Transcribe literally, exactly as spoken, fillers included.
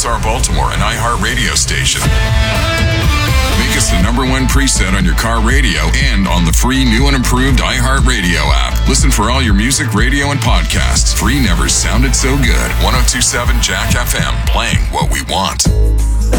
S R Baltimore, an iHeart radio station. Make us the number one preset on your car radio and on the free new and improved iHeart Radio app. Listen for all your music, radio, and podcasts. Free never sounded so good. ten twenty-seven Jack F M, playing what we want.